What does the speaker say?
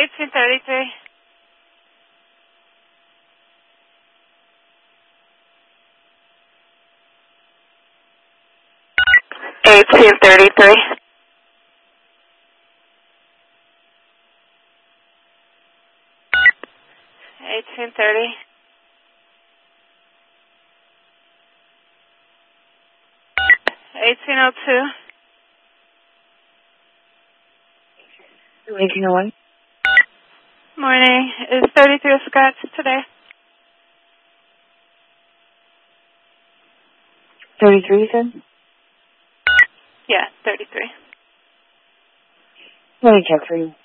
1833. 1833. 1830. 1802. 1801. Morning. Is 33 a scratch today? 33, you said? Yeah, 33. Let me check for you.